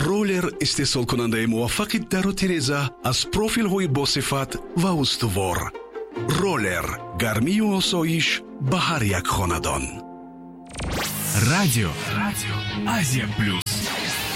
ролер истеҳсолкунандаи муваффақи дару тиреза аз профилҳои босифат ва устувор. ролер гармию осоиш ба ҳар як хонадон. Радио Азия Плюс.